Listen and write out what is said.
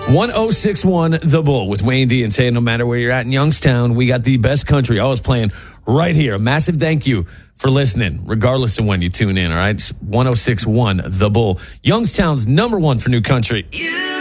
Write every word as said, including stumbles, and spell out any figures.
one oh six one The Bull with Wayne D and Tay. No matter where you're at in Youngstown, we got the best country always playing right here. A massive thank you for listening, regardless of when you tune in, all right? It's one oh six one The Bull, Youngstown's number one for new country. Yeah.